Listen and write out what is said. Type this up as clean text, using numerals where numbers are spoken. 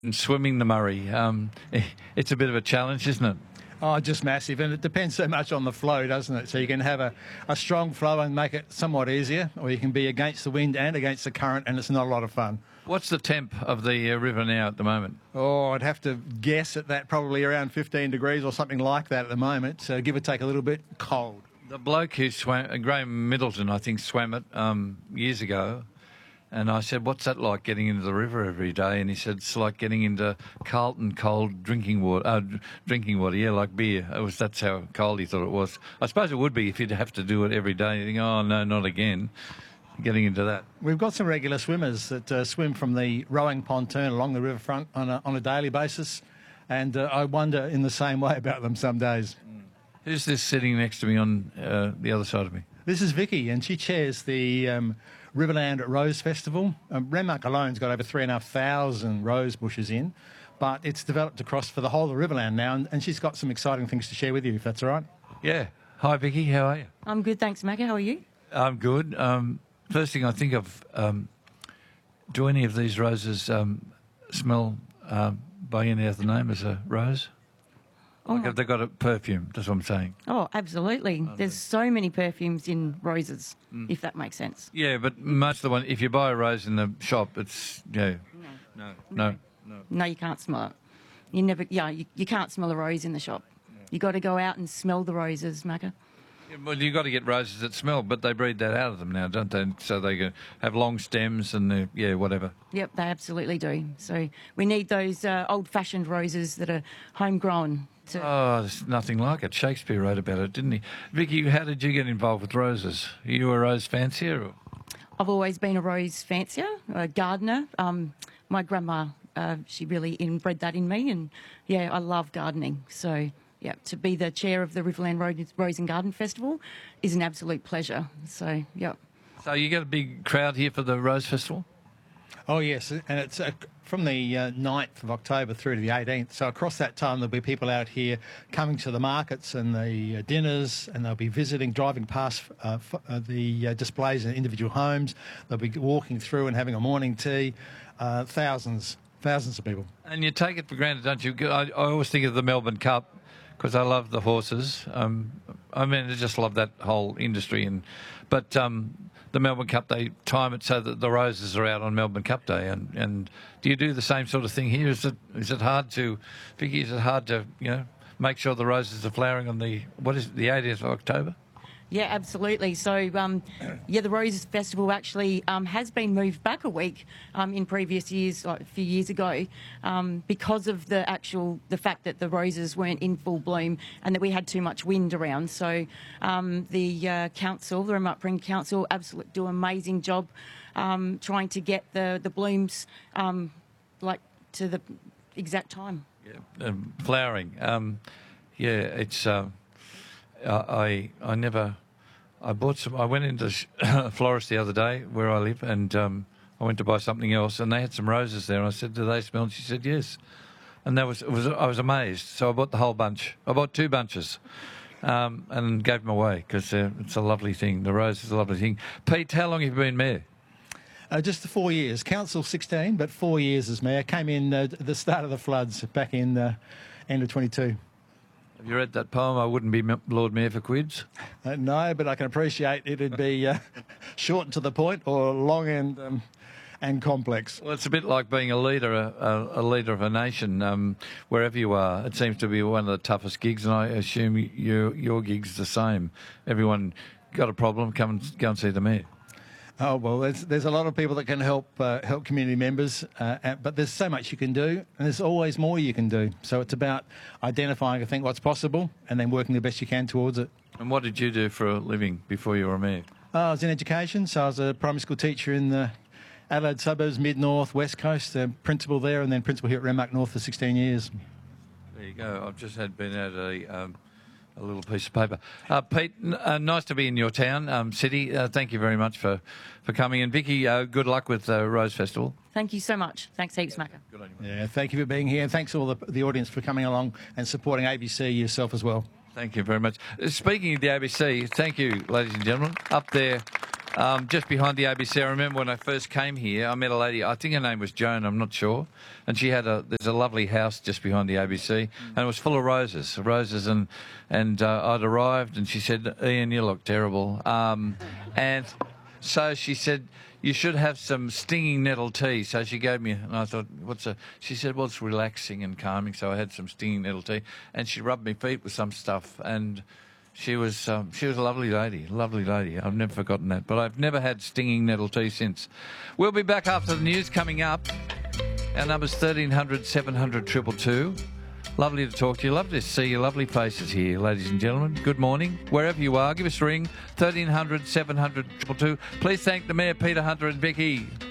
And swimming the Murray, it's a bit of a challenge, isn't it? Oh, just massive. And it depends so much on the flow, doesn't it? So you can have a strong flow and make it somewhat easier, or you can be against the wind and against the current, and it's not a lot of fun. What's the temp of the river now at the moment? Oh, I'd have to guess at that, probably around 15 degrees or something like that at the moment. So give or take a little bit cold. The bloke who swam, Graham Middleton, I think, swam it years ago. And I said, what's that like getting into the river every day? And he said, it's like getting into Carlton cold drinking water, yeah, like beer. That's how cold he thought it was. I suppose it would be if you'd have to do it every day. You think, oh, no, not again. Getting into that. We've got some regular swimmers that swim from the rowing pontoon along the riverfront on a daily basis. And I wonder in the same way about them some days. Who's this sitting next to me on the other side of me? This is Vicky, and she chairs the Riverland Rose Festival. Renmark alone's got over 3,500 rose bushes in, but it's developed across for the whole of Riverland now, and she's got some exciting things to share with you, if that's all right. Yeah. Hi, Vicky. How are you? I'm good, thanks, Macca. How are you? I'm good. First thing I think of, do any of these roses smell by any other name as a rose? Like have they got a perfume? That's what I'm saying. Oh, absolutely. There's so many perfumes in roses, if that makes sense. Yeah, but most of the one, if you buy a rose in the shop, it's, No, you can't smell it. You can't smell a rose in the shop. Yeah. You got to go out and smell the roses, Macca. Yeah, well, you've got to get roses that smell, but they breed that out of them now, don't they? So they can have long stems and, whatever. Yep, they absolutely do. So we need those old-fashioned roses that are homegrown. Oh, there's nothing like it. Shakespeare wrote about it, didn't he? Vicky, how did you get involved with roses? Are you a rose fancier? Or? I've always been a rose fancier, a gardener. My grandma, she really inbred that in me, and, I love gardening. So, to be the chair of the Riverland Rose and Garden Festival is an absolute pleasure. So, So you get a big crowd here for the Rose Festival? Oh, yes, and it's from the 9th of October through to the 18th. So across that time, there'll be people out here coming to the markets and the dinners, and they'll be visiting, driving past the displays in individual homes. They'll be walking through and having a morning tea. Thousands of people. And you take it for granted, don't you? I always think of the Melbourne Cup because I love the horses. I just love that whole industry. But the Melbourne Cup, they time it so that the roses are out on Melbourne Cup Day. And do you do the same sort of thing here? Is it hard to, Vicky, make sure the roses are flowering on the 80th of October? Yeah, absolutely. So, the Roses Festival actually has been moved back a week in previous years, like a few years ago, because of the fact that the roses weren't in full bloom and that we had too much wind around. So, the council, the Remote Spring Council, absolutely do an amazing job trying to get the blooms to the exact time. Yeah, flowering. It's. I bought some. I went into a florist the other day where I live, and I went to buy something else, and they had some roses there. And I said, "Do they smell?" And she said, "Yes." And I was amazed. So I bought the whole bunch. I bought 2 bunches, and gave them away because it's a lovely thing. The rose is a lovely thing. Pete, how long have you been mayor? Just 4 years. Council 16, but 4 years as mayor. Came in at the start of the floods back in end of 22. Have you read that poem, I Wouldn't Be Lord Mayor for Quids? No, but I can appreciate it'd be short and to the point or long and complex. Well, it's a bit like being a leader of a nation, wherever you are. It seems to be one of the toughest gigs, and I assume your gig's the same. Everyone got a problem, go and see the mayor. Oh, well, there's a lot of people that can help community members, but there's so much you can do, and there's always more you can do. So it's about identifying, I think, what's possible and then working the best you can towards it. And what did you do for a living before you were mayor? I was in education, so I was a primary school teacher in the Adelaide suburbs, mid-north, west coast, principal there, and then principal here at Renmark North for 16 years. There you go. I've just been out a little piece of paper. Pete, nice to be in your town, city. Thank you very much for coming. And Vicky, good luck with the Rose Festival. Thank you so much. Thanks heaps, Macca. Good on you. Yeah, thank you for being here. And thanks all the audience for coming along and supporting ABC yourself as well. Thank you very much. Speaking of the ABC, thank you, ladies and gentlemen. Up there just behind the ABC. I remember when I first came here, I met a lady, I think her name was Joan, I'm not sure, and she had there's a lovely house just behind the ABC, and it was full of roses, and I'd arrived, and she said, Ian, you look terrible. And so she said, you should have some stinging nettle tea. So she gave me, and I thought, she said, well, it's relaxing and calming. So I had some stinging nettle tea, and she rubbed my feet with some stuff, and she was a lovely lady. I've never forgotten that. But I've never had stinging nettle tea since. We'll be back after the news coming up. Our number's 1300 700 222. Lovely to talk to you. Lovely to see your lovely faces here, ladies and gentlemen. Good morning. Wherever you are, give us a ring, 1300 700 222. Please thank the Mayor, Peter Hunter and Vicky.